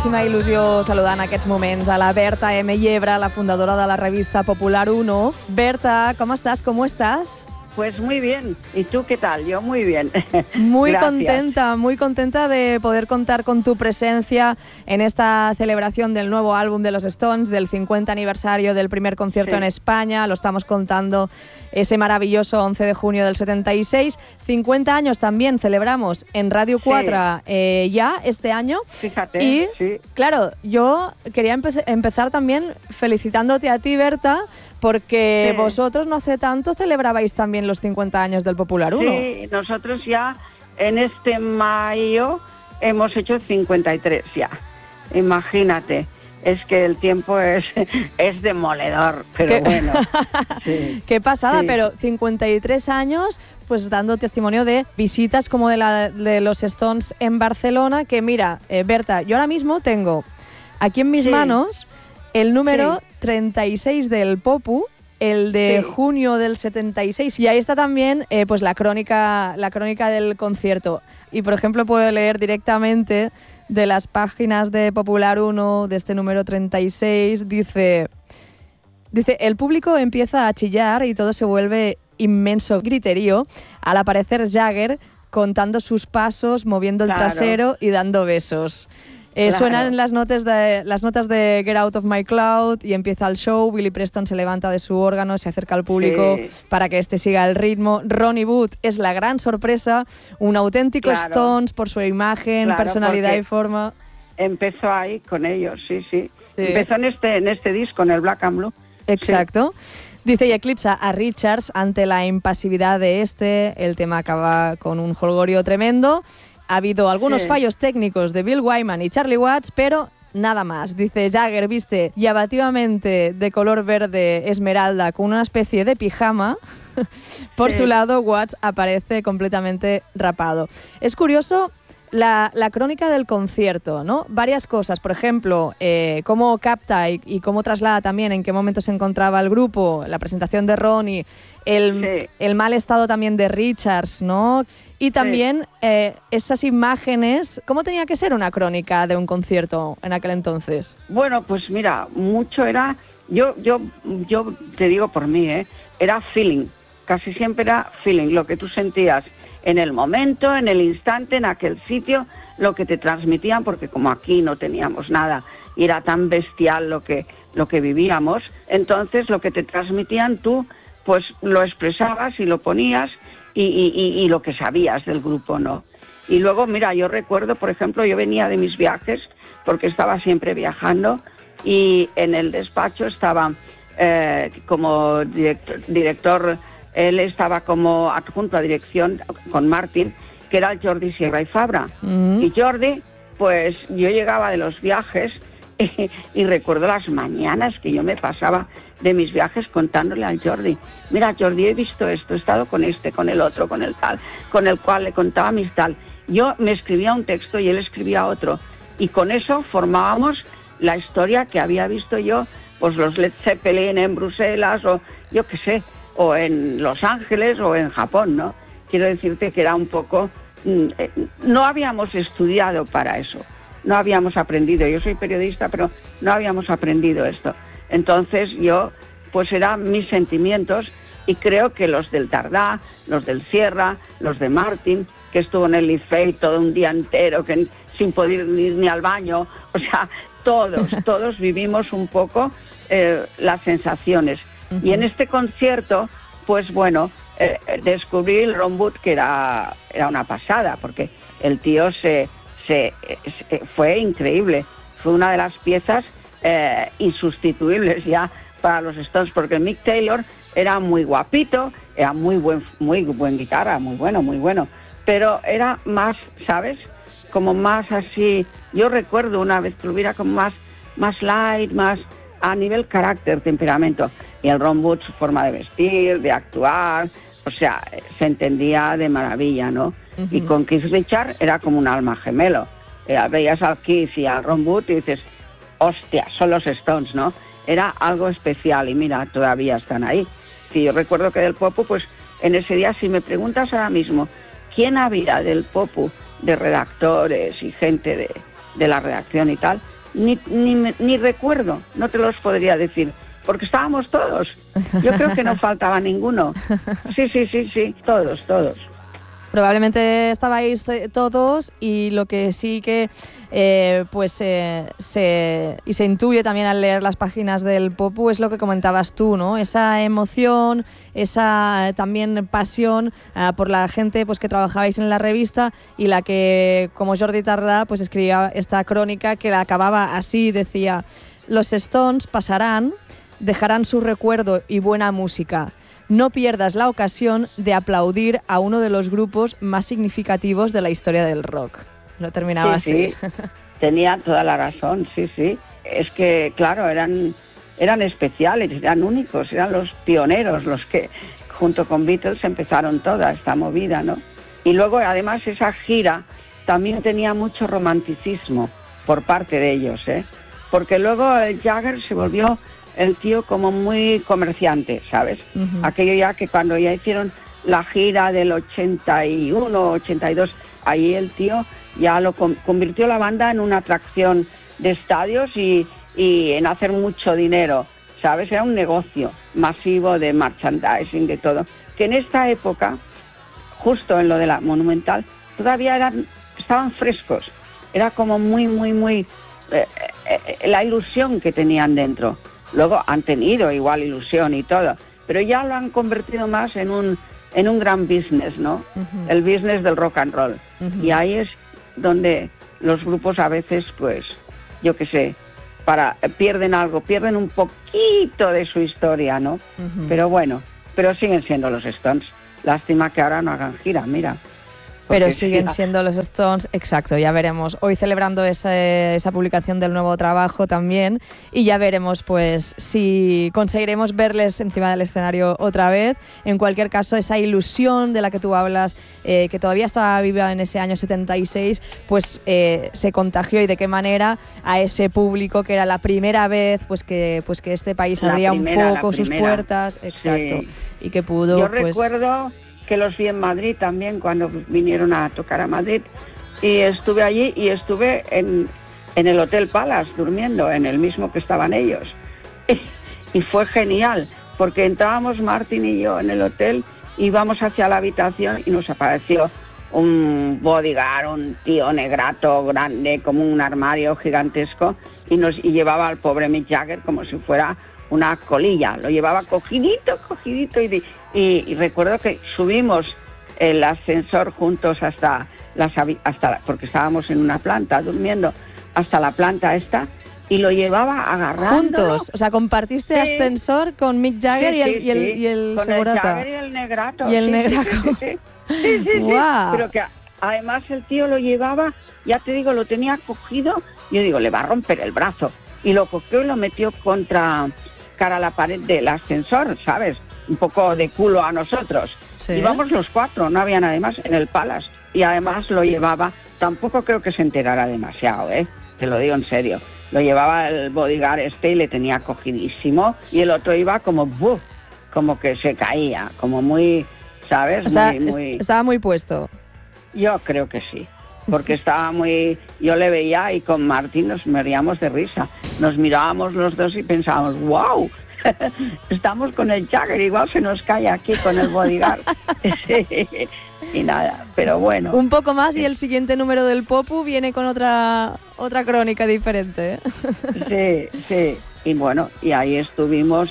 moltíssima il·lusió saludar en aquests moments a la Berta M. Llebre, la fundadora de la revista Popular 1. Berta, ¿cómo estás? ¿Cómo estás? Pues muy bien. ¿Y tú qué tal? Yo muy bien. Muy contenta de poder contar con tu presencia en esta celebración del nuevo álbum de los Stones, del 50 aniversario del primer concierto en España. Lo estamos contando ese maravilloso 11 de junio del 76. 50 años también celebramos en Radio 4 ya este año. Fíjate. Y claro, yo quería empezar también felicitándote a ti, Berta, porque vosotros no hace tanto celebrabais también los 50 años del Popular 1. Sí, nosotros ya en este mayo hemos hecho 53 ya. Imagínate, es que el tiempo es demoledor, pero bueno. Sí. Qué pasada, pero 53 años pues dando testimonio de visitas como de los Stones en Barcelona, que mira, Berta, yo ahora mismo tengo aquí en mis manos el número 36 del Popu, el de junio del 76, y ahí está también pues la crónica del concierto. Y por ejemplo puedo leer directamente de las páginas de Popular 1, de este número 36, dice, el público empieza a chillar y todo se vuelve inmenso griterío al aparecer Jagger contando sus pasos, moviendo el trasero y dando besos. Suenan las notas de Get Out of My Cloud y empieza el show. Billy Preston se levanta de su órgano, se acerca al público para que este siga el ritmo. Ronnie Wood es la gran sorpresa, un auténtico Stones por su imagen, personalidad y forma. Empezó ahí con ellos, sí. Empezó en este disco, en el Black and Blue. Exacto. Dice, y eclipsa a Richards ante la impasividad de el tema acaba con un jolgorio tremendo. Ha habido algunos fallos técnicos de Bill Wyman y Charlie Watts, pero nada más. Dice, Jagger viste llamativamente de color verde esmeralda con una especie de pijama. Por su lado, Watts aparece completamente rapado. Es curioso la crónica del concierto, ¿no? Varias cosas, por ejemplo, cómo capta y cómo traslada también en qué momento se encontraba el grupo, la presentación de Ronnie, el mal estado también de Richards, ¿no? Y también esas imágenes. ¿Cómo tenía que ser una crónica de un concierto en aquel entonces? Bueno, pues mira, mucho era, yo te digo por mí, era feeling, casi siempre era feeling, lo que tú sentías en el momento, en el instante, en aquel sitio, lo que te transmitían, porque como aquí no teníamos nada y era tan bestial lo que vivíamos, entonces lo que te transmitían tú, pues lo expresabas y lo ponías y lo que sabías del grupo, ¿no? Y luego, mira, yo recuerdo, por ejemplo, yo venía de mis viajes, porque estaba siempre viajando, y en el despacho estaba como director. Él estaba como adjunto a dirección con Martin, que era el Jordi Sierra y Fabra. Y Jordi, pues yo llegaba de los viajes y recuerdo las mañanas que yo me pasaba de mis viajes contándole al Jordi. Mira, Jordi, he visto esto, he estado con este, con el otro, con el tal, con el cual le contaba mis tal. Yo me escribía un texto y él escribía otro. Y con eso formábamos la historia que había visto yo, pues los Led Zeppelin en Bruselas o yo qué sé, o en Los Ángeles o en Japón, ¿no? Quiero decirte que era un poco... no habíamos estudiado para eso, no habíamos aprendido. Yo soy periodista, pero no habíamos aprendido esto. Entonces yo, pues eran mis sentimientos, y creo que los del Tardá, los del Sierra, los de Martin, que estuvo en el Licey todo un día entero, que sin poder ir ni al baño, o sea, todos vivimos un poco las sensaciones. Y en este concierto, pues bueno, descubrí el Ron Wood, que era una pasada, porque el tío fue increíble. Fue una de las piezas insustituibles ya para los Stones, porque Mick Taylor era muy guapito, era muy buen guitarra, muy bueno, pero era más, ¿sabes? Como más así. Yo recuerdo una vez que hubiera como más light, más a nivel carácter, temperamento. Y el Ron Wood, su forma de vestir, de actuar, o sea, se entendía de maravilla, ¿no? Y con Keith Richards era como un alma gemelo. Veías al Keith y al Ron Wood y dices, hostia, son los Stones, ¿no? Era algo especial y mira, todavía están ahí. Sí, yo recuerdo que del Popu, pues en ese día, si me preguntas ahora mismo, ¿quién había del Popu, de redactores y gente de la redacción y tal? ni recuerdo, no te los podría decir, porque estábamos todos. Yo creo que no faltaba ninguno. Sí, todos. Probablemente estabais todos, y lo que sí que se intuye también al leer las páginas del Popu es lo que comentabas tú, ¿no? Esa emoción, esa también pasión por la gente pues que trabajabais en la revista, y la que, como Jordi Tardà, pues escribía esta crónica que la acababa así, decía: los Stones pasarán, dejarán su recuerdo y buena música. No pierdas la ocasión de aplaudir a uno de los grupos más significativos de la historia del rock. Lo terminaba así. Sí. Tenía toda la razón, sí. Es que, claro, eran especiales, eran únicos, eran los pioneros, los que, junto con Beatles, empezaron toda esta movida, ¿no? Y luego, además, esa gira también tenía mucho romanticismo por parte de ellos, ¿eh? Porque luego el Jagger se volvió el tío como muy comerciante, ¿sabes? Uh-huh. Aquello ya que cuando ya hicieron la gira del 81, 82, ahí el tío ya lo convirtió la banda en una atracción de estadios y en hacer mucho dinero, ¿sabes? Era un negocio masivo de merchandising, de todo. Que en esta época, justo en lo de la Monumental, todavía estaban frescos. Era como muy la ilusión que tenían dentro. Luego han tenido igual ilusión y todo, pero ya lo han convertido más en un gran business, ¿no? Uh-huh. El business del rock and roll. Uh-huh. Y ahí es donde los grupos a veces, pues, yo qué sé, pierden algo, pierden un poquito de su historia, ¿no? Uh-huh. Pero bueno, siguen siendo los Stones. Lástima que ahora no hagan gira, mira. Pero siguen siendo los Stones, exacto, ya veremos. Hoy celebrando esa publicación del nuevo trabajo también, y ya veremos pues si conseguiremos verles encima del escenario otra vez. En cualquier caso, esa ilusión de la que tú hablas, que todavía estaba viva en ese año 76, pues se contagió, y de qué manera, a ese público que era la primera vez pues que este país abría un poco sus puertas, exacto, sí. Y que pudo. Yo recuerdo que los vi en Madrid también, cuando vinieron a tocar a Madrid, y estuve allí, y estuve en el Hotel Palace durmiendo, en el mismo que estaban ellos, y fue genial, porque entrábamos Martin y yo en el hotel, íbamos hacia la habitación y nos apareció un bodyguard, un tío negrato grande como un armario gigantesco, y llevaba al pobre Mick Jagger como si fuera una colilla, lo llevaba cogidito, y recuerdo que subimos el ascensor juntos hasta porque estábamos en una planta durmiendo, hasta la planta esta, y lo llevaba agarrando. ¿Juntos? O sea, ¿compartiste ascensor con Mick Jagger y el con segurata? Con el Jagger y el negrato. Y el negraco. Sí. Wow. Pero que además el tío lo llevaba, ya te digo, lo tenía cogido, yo digo, le va a romper el brazo. Y lo cogió y lo metió cara a la pared del ascensor, ¿sabes? Un poco de culo a nosotros. Sí. Íbamos los cuatro, no había nadie más en el Palace. Y además lo llevaba, tampoco creo que se enterara demasiado, te lo digo en serio. Lo llevaba el bodyguard y le tenía cogidísimo, y el otro iba como ¡buf! Como que se caía, como muy, ¿sabes? O sea, estaba muy puesto. Yo creo que sí, porque estaba muy... Yo le veía, y con Martín nos moríamos de risa. Nos mirábamos los dos y pensábamos, ¡wow! Estamos con el Jagger, igual se nos cae aquí con el bodyguard. Y nada, pero bueno. Un poco más y el siguiente número del Popu viene con otra crónica diferente, ¿eh? Sí. Y bueno, y ahí estuvimos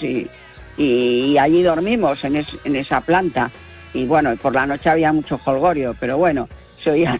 y allí dormimos en esa planta. Y bueno, por la noche había mucho jolgorio, pero bueno, se oían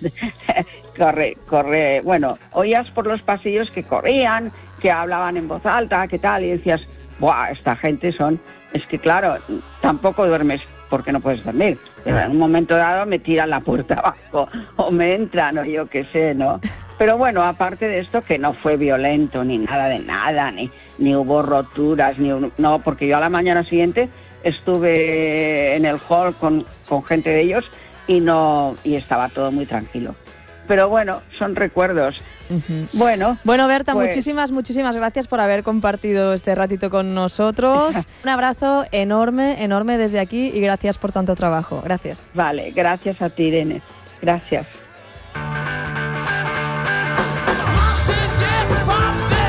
corre, bueno, oías por los pasillos que corrían, que hablaban en voz alta, que tal, y decías, ¡buah! Esta gente es que claro, tampoco duermes porque no puedes dormir. Pero en un momento dado me tiran la puerta abajo o me entran o yo qué sé, ¿no? Pero bueno, aparte de esto, que no fue violento ni nada de nada, ni hubo roturas, no, porque yo a la mañana siguiente estuve en el hall con gente de ellos y estaba todo muy tranquilo. Pero bueno, son recuerdos. Uh-huh. Bueno, Berta, pues... muchísimas gracias por haber compartido este ratito con nosotros. Un abrazo enorme desde aquí, y gracias por tanto trabajo. Gracias. Vale, gracias a ti, Irene. Gracias.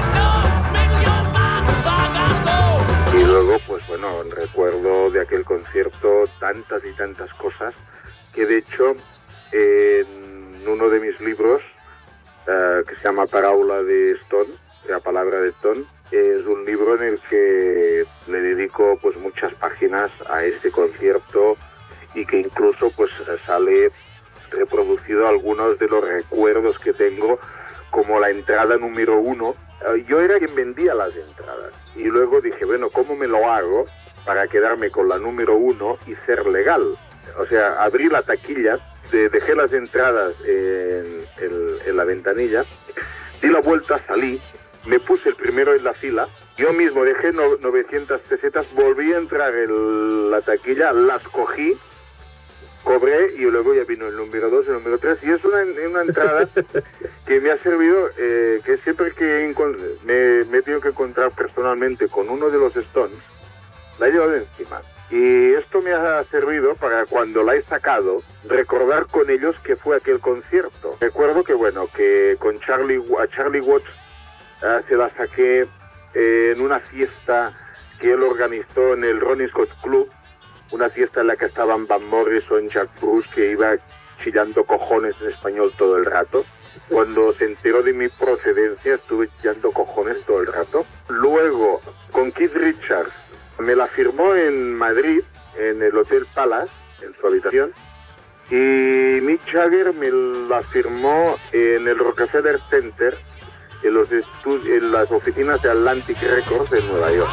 bueno, recuerdo de aquel concierto tantas y tantas cosas que de hecho en uno de mis libros, que se llama Parábola de Stone, la palabra de Stone, es un libro en el que le dedico pues muchas páginas a este concierto y que incluso pues sale reproducido algunos de los recuerdos que tengo, como la entrada número 1. Yo era quien vendía las entradas y luego dije, bueno, ¿cómo me lo hago para quedarme con la número 1 y ser legal? O sea, abrí la taquilla, dejé las entradas en la ventanilla, di la vuelta, salí, me puse el primero en la fila, yo mismo dejé 900 pesetas, volví a entrar en la taquilla, las cogí, cobré y luego ya vino el número 2, el número 3 y es una entrada que me ha servido, que siempre que me he tenido que encontrar personalmente con uno de los Stones, la he llevado encima. Y esto me ha servido para cuando la he sacado, recordar con ellos que fue aquel concierto. Recuerdo que bueno, que con Charlie Watts se la saqué en una fiesta que él organizó en el Ronnie Scott Club, una fiesta en la que estaban Van Morrison, Jack Bruce, que iba chillando cojones en español todo el rato. Cuando se enteró de mi procedencia estuve chillando cojones todo el rato. Luego, con Keith Richards, me la firmó en Madrid, en el Hotel Palace, en su habitación. Y Mick Jagger me la firmó en el Rockefeller Center, en las oficinas de Atlantic Records de Nueva York.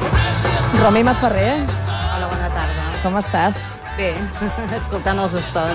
Romy Masferrer, Hola, bona tarda. com estàs? Bé, escoltant els Stones.